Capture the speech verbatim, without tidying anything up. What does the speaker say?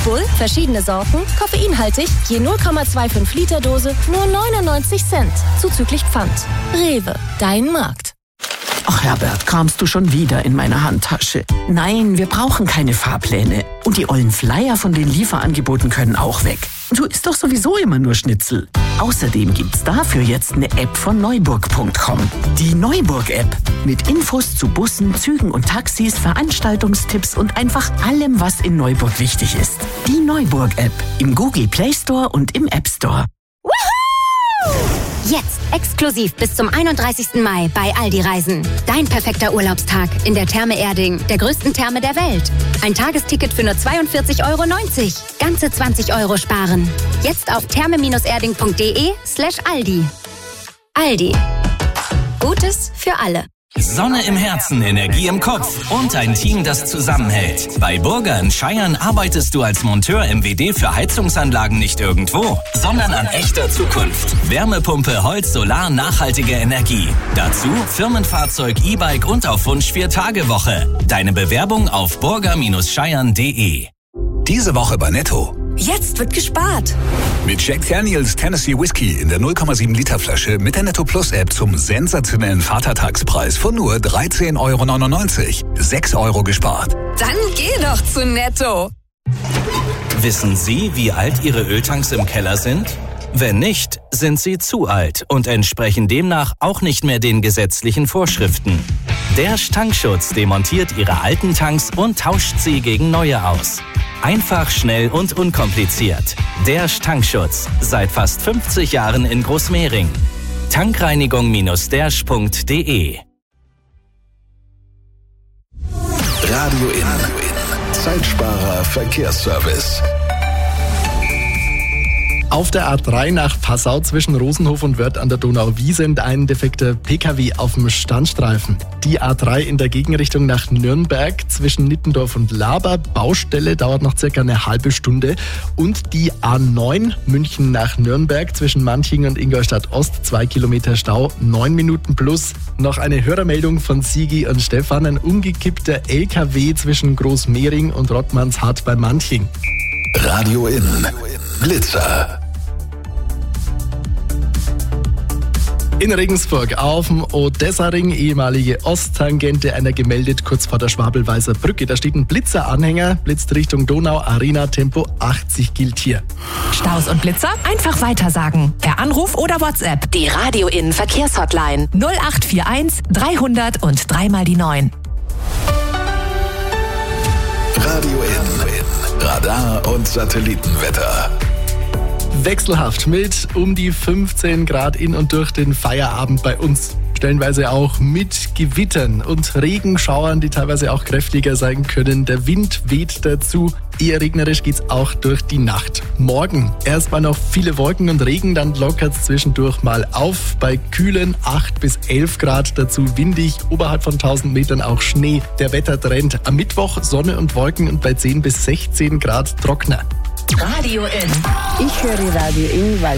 Bull, verschiedene Sorten, koffeinhaltig, je null Komma fünfundzwanzig Liter Dose, nur neunundneunzig Cent, zuzüglich Pfand. Rewe, dein Markt. Ach Herbert, kramst du schon wieder in meiner Handtasche? Nein, wir brauchen keine Fahrpläne. Und die ollen Flyer von den Lieferangeboten können auch weg. Du isst doch sowieso immer nur Schnitzel. Außerdem gibt's dafür jetzt eine App von neuburg punkt com. Die Neuburg-App. Mit Infos zu Bussen, Zügen und Taxis, Veranstaltungstipps und einfach allem, was in Neuburg wichtig ist. Die Neuburg-App. Im Google Play Store und im App Store. Jetzt exklusiv bis zum einunddreißigsten Mai bei Aldi Reisen. Dein perfekter Urlaubstag in der Therme Erding, der größten Therme der Welt. Ein Tagesticket für nur zweiundvierzig Euro neunzig. Ganze zwanzig Euro sparen. Jetzt auf therme-erding punkt de slash Aldi. Aldi. Gutes für alle. Sonne im Herzen, Energie im Kopf und ein Team, das zusammenhält. Bei Burger in Scheiern arbeitest du als Monteur M W D für Heizungsanlagen nicht irgendwo, sondern an echter Zukunft. Wärmepumpe, Holz, Solar, nachhaltige Energie. Dazu Firmenfahrzeug, E-Bike und auf Wunsch vier-Tage-Woche. Deine Bewerbung auf burger Scheiern punkt de. Diese Woche bei Netto. Jetzt wird gespart. Mit Jack Daniels Tennessee Whiskey in der null Komma sieben Liter Flasche mit der Netto Plus App zum sensationellen Vatertagspreis von nur dreizehn Euro neunundneunzig. sechs Euro gespart. Dann geh doch zu Netto. Wissen Sie, wie alt Ihre Öltanks im Keller sind? Wenn nicht, sind sie zu alt und entsprechen demnach auch nicht mehr den gesetzlichen Vorschriften. Der Tankschutz demontiert Ihre alten Tanks und tauscht sie gegen neue aus. Einfach, schnell und unkompliziert. Der Tankschutz. Seit fast fünfzig Jahren in Großmehring. Tankreinigung Dersch punkt de. Radio In. Zeitsparer Verkehrsservice. Auf der A drei nach Passau zwischen Rosenhof und Wörth an der Donau-Wiesent ein defekter P K W auf dem Standstreifen. Die A drei in der Gegenrichtung nach Nürnberg zwischen Nittendorf und Laber. Baustelle dauert noch circa eine halbe Stunde. Und die A neun München nach Nürnberg zwischen Manching und Ingolstadt Ost. Zwei Kilometer Stau, neun Minuten plus. Noch eine Hörermeldung von Sigi und Stefan. Ein umgekippter L K W zwischen Großmehring und Rottmannshardt bei Manching. Radio In. Blitzer. In Regensburg auf dem Odessa-Ring, ehemalige Osttangente, einer gemeldet kurz vor der Schwabelweißer Brücke. Da steht ein Blitzeranhänger, blitzt Richtung Donau, Arena, Tempo achtzig gilt hier. Staus und Blitzer? Einfach weitersagen. Per Anruf oder WhatsApp. Die Radio In Verkehrshotline null acht vier eins dreihundert und dreimal die neun. Radio In. Radar und Satellitenwetter. Wechselhaft mit um die fünfzehn Grad in und durch den Feierabend bei uns. Stellenweise auch mit Gewittern und Regenschauern, die teilweise auch kräftiger sein können. Der Wind weht dazu. Eher regnerisch geht's auch durch die Nacht. Morgen erstmal noch viele Wolken und Regen, dann lockert's zwischendurch mal auf. Bei kühlen acht bis elf Grad, dazu windig, oberhalb von tausend Metern auch Schnee. Der Wettertrend am Mittwoch Sonne und Wolken und bei zehn bis sechzehn Grad trockener. Radio In. Ich höre Radio In, weil